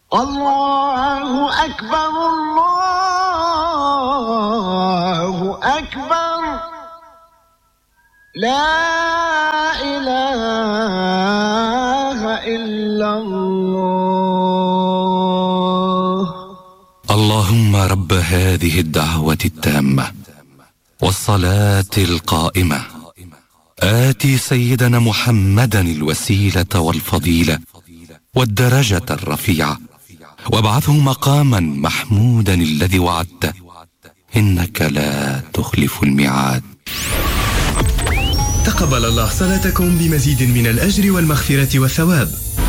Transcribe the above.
الله أكبر الله أكبر لا إله إلا الله. اللهم رب هذه الدعوة التامة والصلاة القائمة آتي سيدنا محمدا الوسيلة والفضيلة والدرجة الرفيعة وابعثه مقاما محمودا الذي وعدته إنك لا تخلف الميعاد. تقبل الله صلاتكم بمزيد من الأجر والمغفرة والثواب.